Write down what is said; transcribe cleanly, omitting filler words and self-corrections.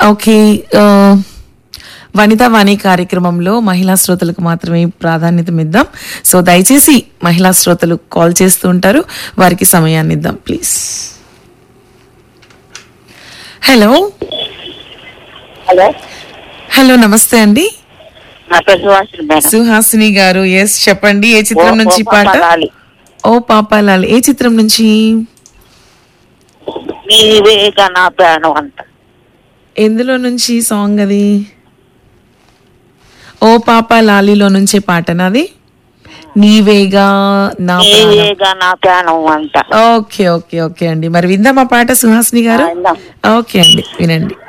Okay. Vanitha వాణి కార్యక్రమంలో మహిళా శ్రోతలకు మాత్రమే ప్రాధాన్యత ఇద్దాం. సో దయచేసి మహిళా శ్రోతలు కాల్ చేస్తూ ఉంటారు, వారికి సమయాన్ని ఇద్దాం ప్లీజ్. హలో హలో హలో నమస్తే అండి. నా పేరు సుహాసిని మేడం. సుహాసిని గారు, ఎస్ చెప్పండి. ఏ చిత్రం నుంచి పాట? ఓ పాపాలాలి. ఏ చిత్రం నుంచి? నీవేగా నా ప్రాణం అంత. ఎందులో నుంచి సాంగ్ అది? ఓ పాప లాలిలో నుంచే పాటనా అది? నీవేగా నా ప్రాణం. నీవేగా నా ప్రాణం అంత. ఓకే ఓకే ఓకే అండి, మరి విందామా పాట సుహాసిని గారు? విందాం. ఓకే అండి, వినండి.